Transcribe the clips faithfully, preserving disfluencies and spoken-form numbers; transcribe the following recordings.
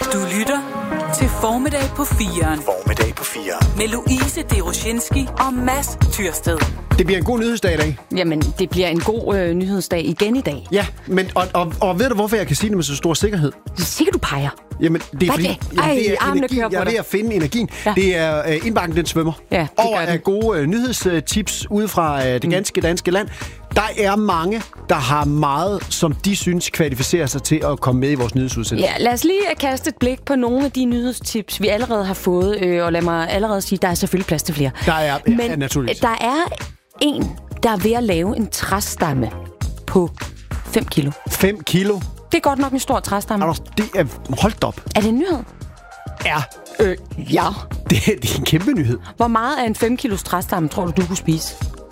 Du lytter til Formiddag på firen. Formiddag på firen. Med Louise Deroshinski og Mads Tyrsted. Det bliver en god nyhedsdag i dag. Jamen, det bliver en god øh, nyhedsdag igen i dag. Ja, men, og, og, og ved du, hvorfor jeg kan sige det med så stor sikkerhed? Det er sikkert, du peger. Jamen, det er fordi, det? jamen, Ej, det er armene energi. kører på Jeg er ved dig. at finde energien. Ja. Det er øh, indbakken, den svømmer. Ja, det Over gør den. af gode øh, nyhedstips ude fra øh, det ganske danske land. Der er mange, der har meget, som de synes kvalificerer sig til at komme med i vores nyhedsudsendelse. Ja, lad os lige kaste et blik på nogle af de nyhedstips, vi allerede har fået. Øh, og lad mig allerede sige, der er selvfølgelig plads til flere. Der er, Men ja, naturligvis. der er en, der er ved at lave en træstamme på fem kilo. fem kilo. Det er godt nok en stor træstamme. Er der, det er, holdt op. Er det en nyhed? Ja, Øh, ja. det, det er en kæmpe nyhed. Hvor meget af en fem kilos træstamme tror du, du kunne spise?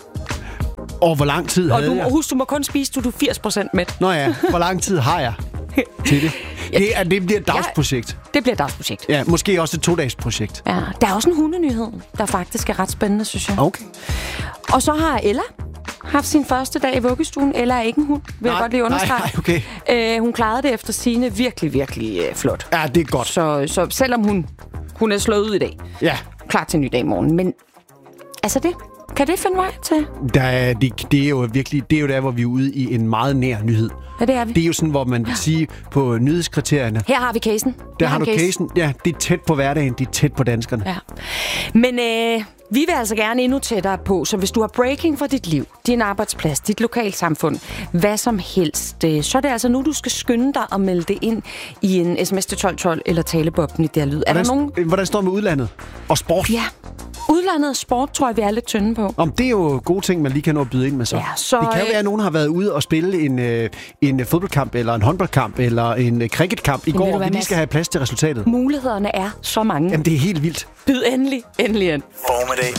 Og hvor lang tid Og havde du, jeg? husk, du må kun spise, du er firs procent mæt. Nå ja, hvor lang tid har jeg til det? Det, er, det bliver et dagsprojekt. Det bliver et dagsprojekt. Ja, måske også et to-dages projekt. Ja, der er også en hundenyhed, der faktisk er ret spændende, synes jeg. Okay. Og så har Ella haft sin første dag i vuggestuen. Ella er ikke en hund, vil jeg godt lige understrege. Nej, okay. Øh, hun klarede det efter sigende virkelig, virkelig øh, flot. Ja, det er godt. Så, så selvom hun, hun er slået ud i dag, Ja, klar til en ny dag i morgen. Men altså det, kan det finde vej til? der er, det, det er jo virkelig, det er jo der, hvor vi er ude i en meget nær nyhed. Ja, det er vi. Det er jo sådan, hvor man vil sige på nyhedskriterierne. Her har vi casen. Der Vi har en du case. casen. Ja, det er tæt på hverdagen, det er tæt på danskerne. Ja. Men øh, vi vil altså gerne endnu tættere på, så hvis du har breaking for dit liv, din arbejdsplads, dit lokalsamfund, hvad som helst, øh, så er det altså nu, du skal skynde dig at melde det ind i en sms til tolv tolv eller talebobben i der lyd. Er Hvordan, der nogen? hvordan står det med udlandet? Og sport? Ja. Udlandet og sport, tror jeg, vi er lidt tynde på. Om det er jo gode ting, man lige kan nå at byde ind med så. Ja, så, det kan jo øh, være, at nogen har været ude og spille en, øh, en fodboldkamp, eller en håndboldkamp, eller en øh, cricketkamp i ved går, du og vi hvad, lige Mads? skal have plads til resultatet. Mulighederne er så mange. Jamen, det er helt vildt. Byd endelig, endelig ind. Formiddag